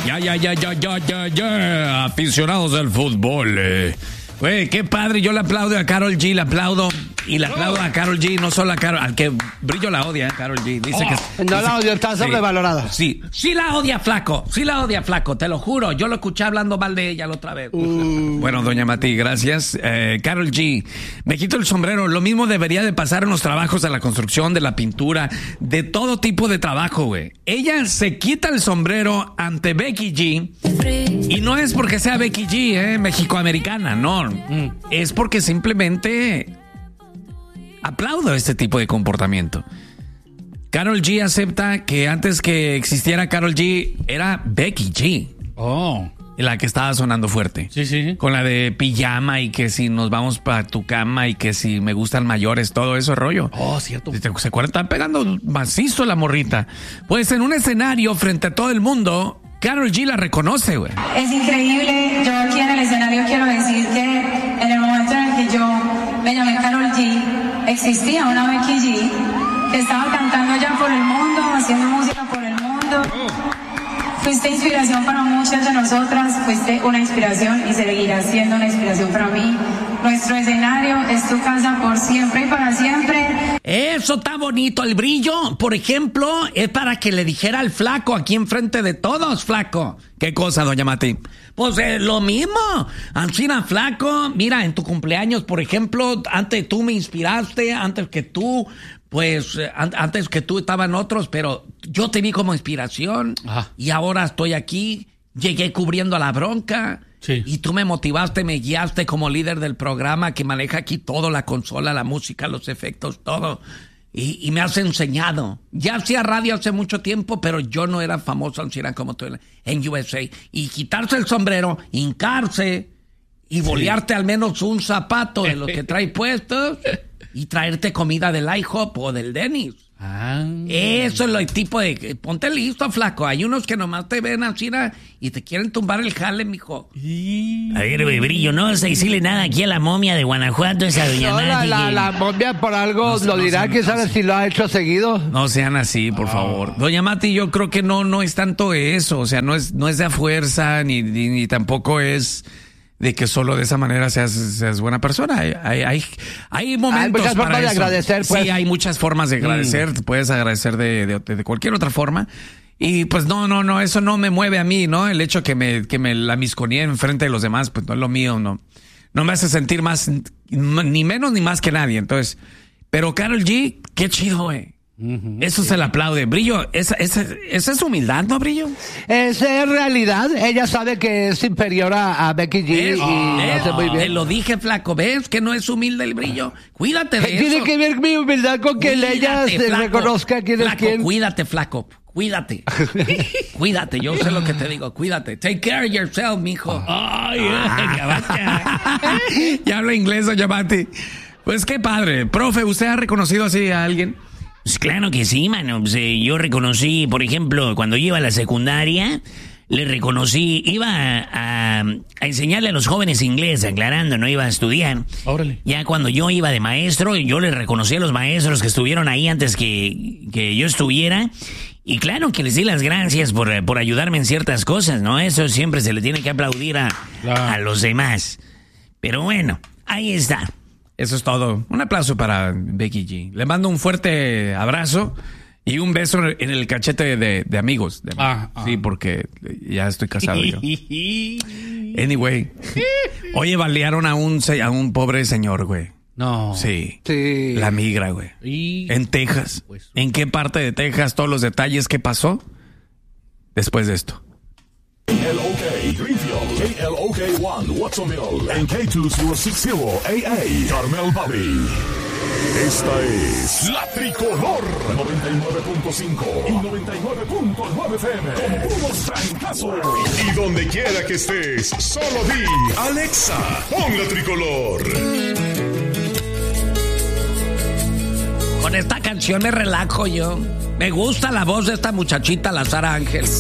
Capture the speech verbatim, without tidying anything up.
Ya, ya, ya, ya, ya, ya, ya. Aficionados del fútbol. Eh. Güey, qué padre. Yo le aplaudo a Karol G, le aplaudo. Y le aplaudo a Karol G, no solo a Karol, al que Brillo la odia, ¿eh? Karol G. Dice oh, que. No dice, la odia, está sobrevalorada. Sí, sí, sí la odia, flaco. Sí la odia, flaco, te lo juro. Yo lo escuché hablando mal de ella la otra vez. Uh. Bueno, doña Mati, gracias. Eh, Karol G, me quito el sombrero. Lo mismo debería de pasar en los trabajos de la construcción, de la pintura, de todo tipo de trabajo, güey. Ella se quita el sombrero ante Becky G. Y no es porque sea Becky G, eh, mexicoamericana, no. Mm. Es porque simplemente aplaudo este tipo de comportamiento. Karol G acepta que antes que existiera Karol G era Becky G. Oh. La que estaba sonando fuerte. Sí, sí. Con la de pijama y que si nos vamos para tu cama y que si me gustan mayores, todo eso rollo. Oh, cierto. ¿Se acuerdan? Está pegando macizo la morrita. Pues en un escenario frente a todo el mundo, Karol G la reconoce, güey. Es increíble. Yo aquí en el escenario quiero decir que en el momento en el que yo me llamé Karol G, existía una Becky G que estaba cantando ya por el mundo, haciendo música por el mundo. Fuiste inspiración para muchas de nosotras, fuiste una inspiración y seguirás siendo una inspiración para mí. Nuestro escenario es tu casa por siempre y para siempre. Eso está bonito. El Brillo, por ejemplo, es para que le dijera al flaco aquí enfrente de todos, flaco. ¿Qué cosa, doña Mati? Pues eh, lo mismo. Ancina, flaco, mira, en tu cumpleaños, por ejemplo, antes tú me inspiraste, antes que tú, pues eh, an- antes que tú estaban otros, pero yo te vi como inspiración. Ajá. Y ahora estoy aquí, llegué cubriendo a la bronca. Sí. Y tú me motivaste, me guiaste como líder del programa que maneja aquí todo, la consola, la música, los efectos, todo. Y, y me has enseñado. Ya hacía radio hace mucho tiempo, pero yo no era famoso como tú en U S A. Y quitarse el sombrero, hincarse y bolearte sí. al menos un zapato de los que trae puestos y traerte comida del IHOP o del Denny's. Ah. Eso es lo tipo de... Ponte listo, flaco. Hay unos que nomás te ven así y te quieren tumbar el jale, mijo. A ver, Brillo, no vas a decirle nada aquí a la momia de Guanajuato, esa doña no, Mati. La, la, la momia por algo no, lo no, dirá, no, que sabe no, si lo ha hecho seguido. No sean así, por oh. favor. Doña Mati, yo creo que no, no es tanto eso. O sea, no es, no es de a fuerza, ni, ni, ni tampoco es... de que solo de esa manera seas, seas buena persona. Hay, hay, hay, hay momentos hay muchas para formas eso. de agradecer, pues. Sí, hay muchas formas de agradecer. Mm. Puedes agradecer de, de, de cualquier otra forma. Y pues no, no, no, eso no me mueve a mí, ¿no? El hecho que me, que me la misconee enfrente de los demás, pues no es lo mío, no. No me hace sentir más, ni menos ni más que nadie. Entonces, pero Karol G, qué chido, güey. Uh-huh, Eso sí. se le aplaude. Brillo, esa, esa, esa es humildad, ¿no, Brillo? Esa es realidad. Ella sabe que es inferior a, a Becky G. ¿Ves? Y oh, lo hace muy bien. Te lo dije, flaco. ¿Ves que no es humilde el Brillo? Cuídate de Tiene eso. que ver mi humildad con que Cuídate, ella se flaco, reconozca quién flaco, es quién. Cuídate, flaco. Cuídate. Cuídate. Yo sé lo que te digo. Cuídate. Take care of yourself, mijo. Ay, ah. Ya habla inglés, doña Mati. Pues qué padre. Profe, ¿usted ha reconocido así a alguien? Pues claro que sí, mano. Pues, eh, yo reconocí, por ejemplo, cuando yo iba a la secundaria, le reconocí, iba a, a, a enseñarle a los jóvenes inglés, aclarando, no iba a estudiar. Órale. Ya cuando yo iba de maestro, yo le reconocí a los maestros que estuvieron ahí antes que, que yo estuviera. Y claro que les di las gracias por, por ayudarme en ciertas cosas, ¿no? Eso siempre se le tiene que aplaudir a, claro. a los demás. Pero bueno, ahí está. Eso es todo. Un aplauso para Becky G. Le mando un fuerte abrazo y un beso en el cachete de, de amigos. De ah, sí, ah. porque ya estoy casado yo. Anyway. Oye, balearon a un, a un pobre señor, güey. No. Sí. sí. La migra, güey. Y... En Texas. Pues... ¿En qué parte de Texas? Todos los detalles. ¿Qué pasó? Después de esto. K L O K Greenfield, K L O K uno Watsonville, en K dos mil sesenta A A Carmel Valley. Esta es La Tricolor noventa y nueve punto cinco y noventa y nueve punto nueve F M con puros trancazos. Y donde quiera que estés, solo di Alexa, pon La Tricolor. Con esta canción me relajo yo. Me gusta la voz de esta muchachita, la Sara Ángel.